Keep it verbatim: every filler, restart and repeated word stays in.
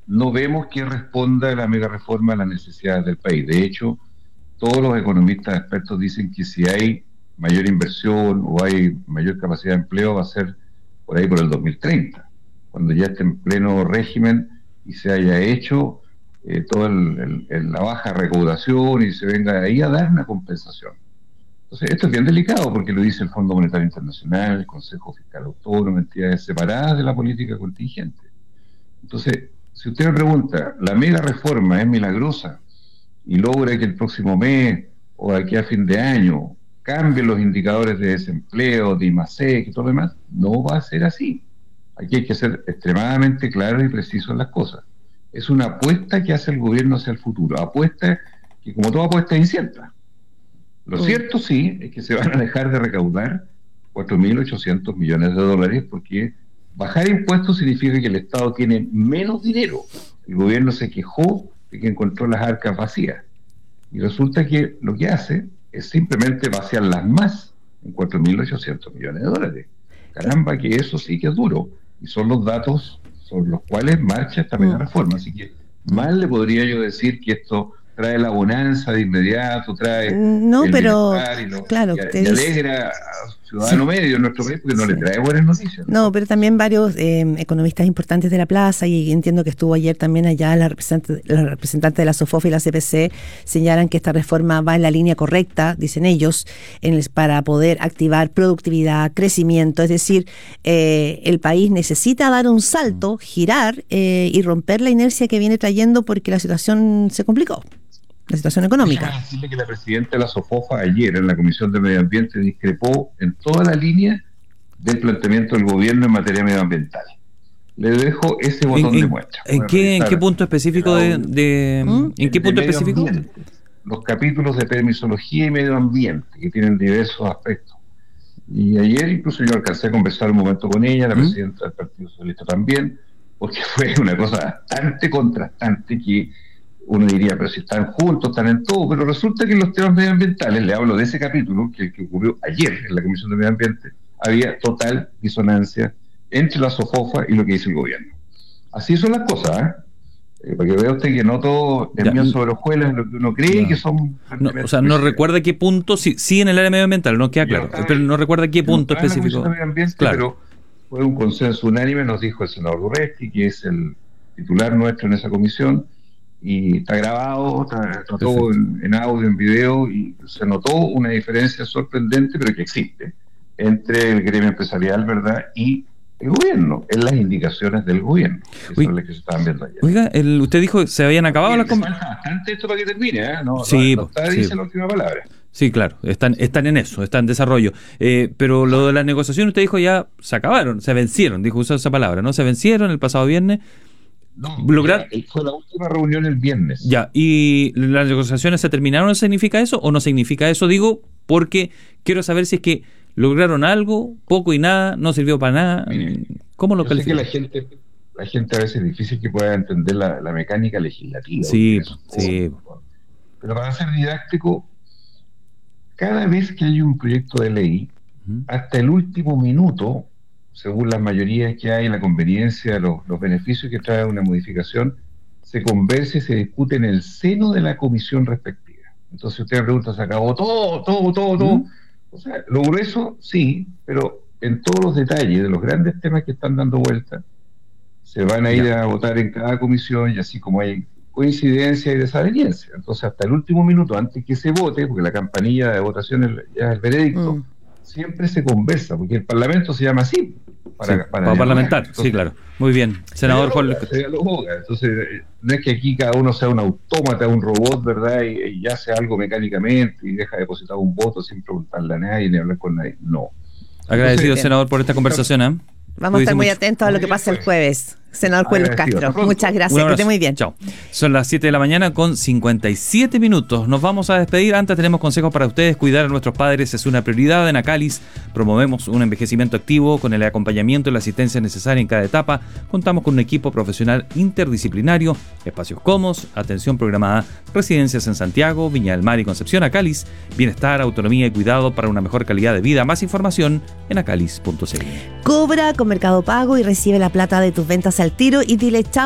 no vemos que responda la mega reforma a las necesidades del país. De hecho, todos los economistas expertos dicen que si hay mayor inversión o hay mayor capacidad de empleo va a ser por ahí por el dos mil treinta, cuando ya esté en pleno régimen y se haya hecho eh, toda el, el, la baja recaudación y se venga ahí a dar una compensación. Entonces, esto es bien delicado porque lo dice el Fondo Monetario Internacional, el Consejo Fiscal Autónomo, entidades separadas de la política contingente. Entonces, si usted me pregunta, ¿la mega reforma es milagrosa y logra que el próximo mes o de aquí a fin de año cambien los indicadores de desempleo, de I M A S E C y todo lo demás? No va a ser así. Aquí hay que ser extremadamente claros y precisos en las cosas. Es una apuesta que hace el gobierno hacia el futuro. Apuesta que, como toda apuesta, es incierta. Lo cierto sí es que se van a dejar de recaudar cuatro mil ochocientos millones de dólares porque bajar impuestos significa que el Estado tiene menos dinero. El gobierno se quejó de que encontró las arcas vacías. Y resulta que lo que hace es simplemente vaciarlas más en cuatro mil ochocientos millones de dólares. Caramba, que eso sí que es duro. Y son los datos sobre los cuales marcha esta mega reforma. Así que mal le podría yo decir que esto trae la bonanza de inmediato, trae no, el pero y, lo, claro, y, te y dice, alegra al ciudadano sí. medio en nuestro país porque no sí. le trae buenas noticias. No, no pero también varios eh, economistas importantes de la plaza, y entiendo que estuvo ayer también allá la representante, la representante de la SOFOF y la C P C, señalan que esta reforma va en la línea correcta, dicen ellos, en el, para poder activar productividad, crecimiento, es decir, eh, el país necesita dar un salto, girar eh, y romper la inercia que viene trayendo porque la situación se complicó. La situación económica. Déjame decirle que la presidenta de la SOFOFA ayer en la Comisión de Medio Ambiente discrepó en toda la línea del planteamiento del gobierno en materia medioambiental. Le dejo ese botón ¿En, de muestra. ¿En qué, ¿En qué punto específico de, de ¿Mm? ¿En qué punto específico? Ambiente. Los capítulos de permisología y medio ambiente, que tienen diversos aspectos. Y ayer incluso yo alcancé a conversar un momento con ella, la ¿Mm? presidenta del Partido Socialista también, porque fue una cosa bastante contrastante que uno diría, pero si están juntos, están en todo, pero resulta que en los temas medioambientales, le hablo de ese capítulo que, que ocurrió ayer en la Comisión de Medio Ambiente, había total disonancia entre la SOFOFA y lo que dice el gobierno. Así son las cosas, ¿eh? Eh, para que vea usted que no todo es miel sobre hojuelas, lo que uno cree no. que son... No, o sea, no recuerda qué punto, sí, sí en el área medioambiental, no queda claro, estaba, pero no recuerda qué punto no específico. En la Comisión de Medio Ambiente, claro. Pero fue un consenso unánime, nos dijo el senador Durresti, que es el titular nuestro en esa comisión, y está grabado, está, está todo en, en audio, en video, y se notó una diferencia sorprendente, pero que existe, entre el gremio empresarial, ¿verdad?, y el gobierno, en las indicaciones del gobierno, que son las que se estaban viendo ayer. Oiga, el, usted dijo que se habían acabado sí, las... Com- falta bastante esto para que termine, ¿eh? No, sí, no, no está, sí. dice la última palabra. Sí, claro, están están en eso, están en desarrollo. Eh, pero lo de la negociación, usted dijo ya se acabaron, se vencieron, dijo usar esa palabra, ¿no? Se vencieron el pasado viernes. No, lograr... mira, fue la última reunión el viernes. Ya, ¿y las negociaciones se terminaron? ¿Significa eso o no significa eso? Digo, porque quiero saber si es que lograron algo, poco y nada, no sirvió para nada. Mire, ¿Cómo lo califica? califica? La gente, la gente a veces es difícil que pueda entender la, la mecánica legislativa. Sí, eso, sí. Pero para ser didáctico, cada vez que hay un proyecto de ley, uh-huh. hasta el último minuto, según las mayorías que hay, la conveniencia, los, los beneficios que trae una modificación, se conversa y se discute en el seno de la comisión respectiva. Entonces usted me pregunta, ¿se acabó todo, todo, todo, todo? ¿Mm? O sea, lo grueso, sí, pero en todos los detalles de los grandes temas que están dando vuelta, se van a ir ya. a votar en cada comisión, y así como hay coincidencia y desaveniencia. Entonces hasta el último minuto, antes que se vote, porque la campanilla de votación es, ya es el veredicto, mm. siempre se conversa, porque el Parlamento se llama así. Para, sí, para, para parlamentar, entonces, sí, claro. Muy bien, senador Juan Luis. Entonces, no es que aquí cada uno sea un autómata, un robot, ¿verdad? Y, y ya hace algo mecánicamente y deja depositado un voto sin preguntarle a nadie ni hablar con nadie. No. Agradecido, entonces, senador, por esta conversación, ¿eh? Vamos a estar muy mucho. atentos a lo que pasa el jueves. Senador Juan Luis Castro, muchas gracias, que esté muy bien. Chao. Son las siete de la mañana con cincuenta y siete minutos. Nos vamos a despedir. Antes tenemos consejos para ustedes. Cuidar a nuestros padres es una prioridad. En Acalis promovemos un envejecimiento activo con el acompañamiento y la asistencia necesaria en cada etapa. Contamos con un equipo profesional interdisciplinario, espacios cómodos, atención programada, residencias en Santiago, Viña del Mar y Concepción. Acalis, bienestar, autonomía y cuidado para una mejor calidad de vida. Más información en acalis punto c l. Cobra con Mercado Pago y recibe la plata de tus ventas al tiro y dile chao